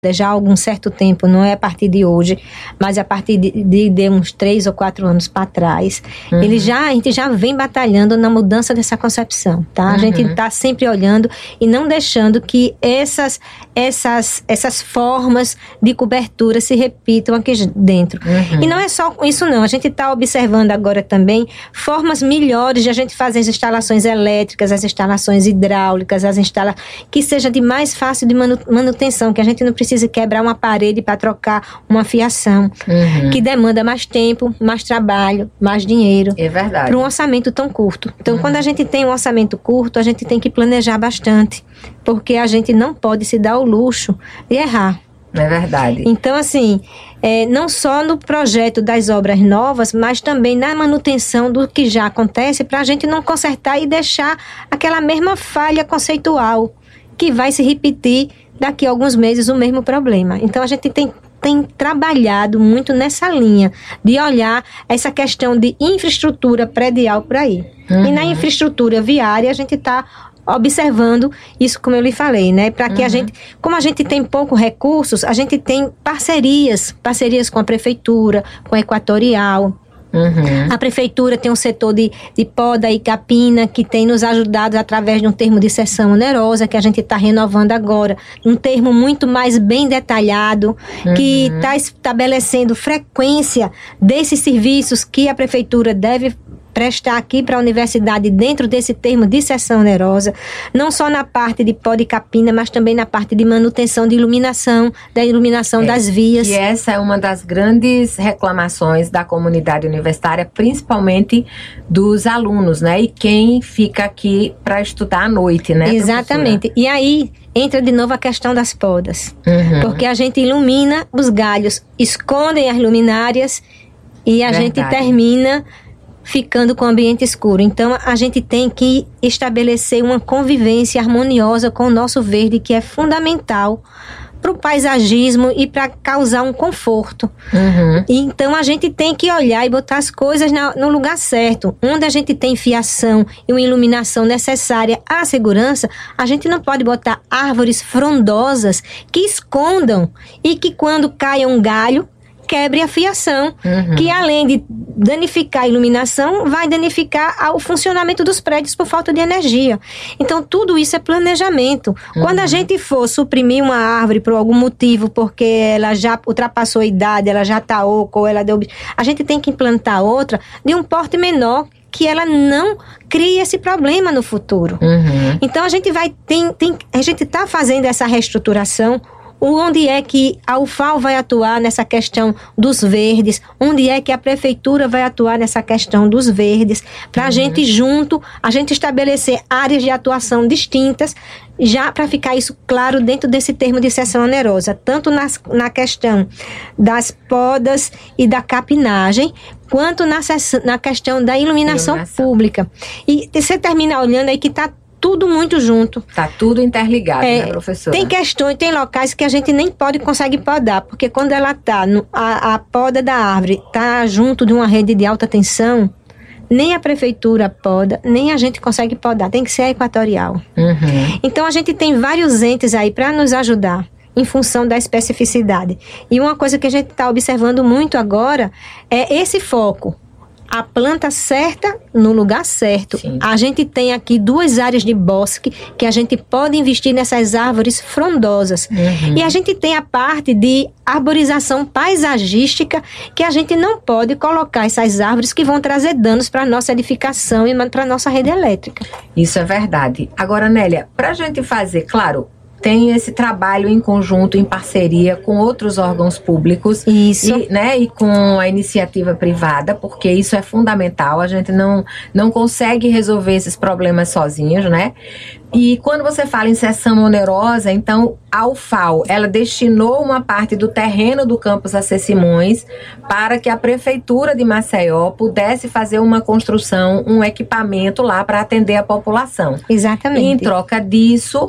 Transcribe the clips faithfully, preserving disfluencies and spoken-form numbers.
já há algum certo tempo, não é a partir de hoje, mas a partir de, de, de uns três ou quatro anos para trás, uhum. ele já, a gente já vem batalhando na mudança dessa concepção, tá? Uhum. A gente está sempre olhando e não deixando que essas, essas, essas formas de cobertura se repitam aqui dentro. Uhum. E não é só isso não, a gente está observando agora também formas melhores de a gente fazer as instalações elétricas, as instalações hidráulicas, as instala... que seja de mais fácil de manu... manutenção, que a gente não precisa precisa quebrar uma parede para trocar uma fiação, uhum. que demanda mais tempo, mais trabalho, mais dinheiro. É verdade. Para um orçamento tão curto. Então, uhum. quando a gente tem um orçamento curto, a gente tem que planejar bastante, porque a gente não pode se dar o luxo de errar. É verdade. Então, assim, é, não só no projeto das obras novas, mas também na manutenção do que já acontece, para a gente não consertar e deixar aquela mesma falha conceitual que vai se repetir daqui a alguns meses o mesmo problema. Então, a gente tem, tem trabalhado muito nessa linha de olhar essa questão de infraestrutura predial por aí. Uhum. E na infraestrutura viária, a gente está observando isso, como eu lhe falei, né? Para que uhum. a gente, como a gente tem poucos recursos, a gente tem parcerias, parcerias com a prefeitura, com a Equatorial. Uhum. A prefeitura tem um setor de, de poda e capina que tem nos ajudado através de um termo de cessão onerosa que a gente está renovando agora, um termo muito mais bem detalhado, uhum. que está estabelecendo frequência desses serviços que a prefeitura deve prestar aqui para a universidade dentro desse termo de cessão onerosa, não só na parte de poda e capina, mas também na parte de manutenção de iluminação, da iluminação é, das vias. E essa é uma das grandes reclamações da comunidade universitária, principalmente dos alunos, né? E quem fica aqui para estudar à noite, né? Exatamente. Professora? E aí entra de novo a questão das podas, uhum. porque a gente ilumina os galhos, escondem as luminárias e a Verdade. gente termina ficando com o ambiente escuro. Então, a gente tem que estabelecer uma convivência harmoniosa com o nosso verde, que é fundamental para o paisagismo e para causar um conforto. Uhum. Então, a gente tem que olhar e botar as coisas na, no lugar certo. Onde a gente tem fiação e uma iluminação necessária à segurança, a gente não pode botar árvores frondosas que escondam e que, quando caia um galho, quebre a fiação, uhum. que além de danificar a iluminação, vai danificar o funcionamento dos prédios por falta de energia. Então, tudo isso é planejamento. Uhum. Quando a gente for suprimir uma árvore por algum motivo, porque ela já ultrapassou a idade, ela já está oca, ou ela deu... a gente tem que implantar outra de um porte menor, que ela não crie esse problema no futuro. Uhum. Então, a gente vai... Tem, tem, a gente está fazendo essa reestruturação. Onde é que a U F A L vai atuar nessa questão dos verdes? Onde é que a prefeitura vai atuar nessa questão dos verdes? Para a uhum. gente junto, a gente estabelecer áreas de atuação distintas, já para ficar isso claro dentro desse termo de cessão onerosa, tanto nas, na questão das podas e da capinagem, quanto na, na questão da iluminação, iluminação pública. E você termina olhando aí que está tudo muito junto. Tá tudo interligado, é, né, professora? Tem questões, tem locais que a gente nem pode conseguir podar, porque quando ela tá, no, a, a poda da árvore tá junto de uma rede de alta tensão, nem a prefeitura poda, nem a gente consegue podar, tem que ser a Equatorial. Uhum. Então, a gente tem vários entes aí para nos ajudar, em função da especificidade. E uma coisa que a gente está observando muito agora é esse foco. A planta certa no lugar certo. Sim. A gente tem aqui duas áreas de bosque que a gente pode investir nessas árvores frondosas. Uhum. E a gente tem a parte de arborização paisagística, que a gente não pode colocar essas árvores que vão trazer danos para a nossa edificação e para a nossa rede elétrica. Isso é verdade. Agora, Nélia, para a gente fazer, claro, tem esse trabalho em conjunto, em parceria com outros órgãos públicos. Isso. E, né, e com a iniciativa privada, porque isso é fundamental. A gente não, não consegue resolver esses problemas sozinhos, né? E quando você fala em cessão onerosa, então a U F A L, ela destinou uma parte do terreno do campus A C Simões para que a prefeitura de Maceió pudesse fazer uma construção, um equipamento lá para atender a população. Exatamente. E em troca disso,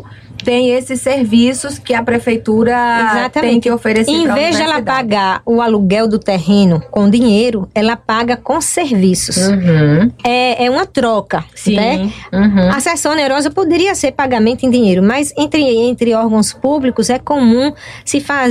tem esses serviços que a prefeitura Exatamente. tem que oferecer. Em vez de ela pagar o aluguel do terreno com dinheiro, ela paga com serviços. Uhum. É, é uma troca. Sim. Né? Uhum. A cessão onerosa poderia ser pagamento em dinheiro, mas entre, entre órgãos públicos é comum se fazer